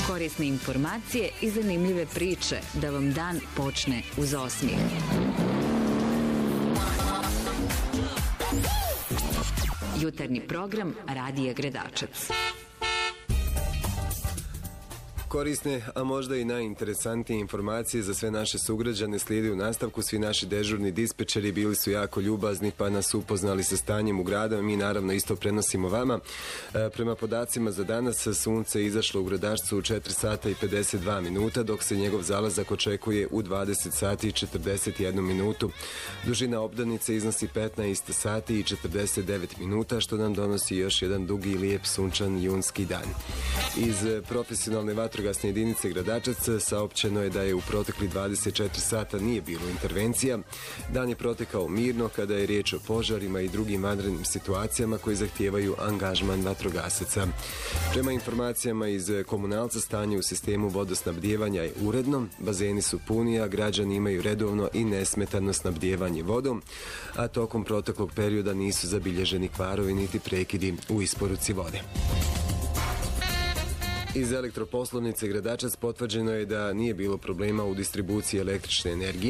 Korisne informacije i zanimljive priče da vam dan počne uz osmijeh. Jutarnji program Radija Gredačac. Korisne, a možda i najinteresantnije informacije za sve naše sugrađane slijedi u nastavku. Svi naši dežurni dispečeri bili su jako ljubazni pa nas upoznali sa stanjem u gradu. Mi naravno isto prenosimo vama. Prema podacima za danas, sunce je izašlo u Gradačcu u 4 sata i 52 minuta, dok se njegov zalazak očekuje u 20 sati i 41 minutu. Dužina obdanice iznosi 15 sati i 49 minuta, što nam donosi još jedan dugi i lijep sunčan junski dan. Iz profesionalne vatrogasne jedinice Gradačac saopćeno je da je u protekli 24 sata nije bilo intervencija. Dan je protekao mirno kada je riječ o požarima i drugim vanrednim situacijama koje zahtijevaju angažman vatrogasaca. Prema informacijama iz komunalca, stanje u sistemu vodosnabdijevanja je uredno, bazeni su puni, a građani imaju redovno i nesmetano snabdijevanje vodom, a tokom proteklog perioda nisu zabilježeni kvarovi niti prekidi u isporuci vode. Iz elektroposlovnice Gradačac potvrđeno je da nije bilo problema u distribuciji električne energije.